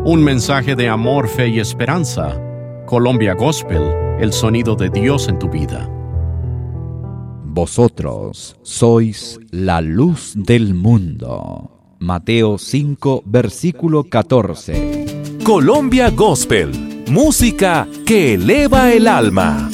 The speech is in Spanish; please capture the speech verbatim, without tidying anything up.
Un mensaje de amor, fe y esperanza. Colombia Gospel, el sonido de Dios en tu vida. Vosotros sois la luz del mundo. Mateo cinco, versículo catorce. Colombia Gospel, música que eleva el alma.